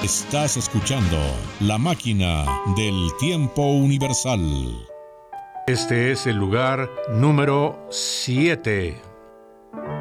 Estás escuchando La Máquina del Tiempo Universal. Este es el lugar número 7.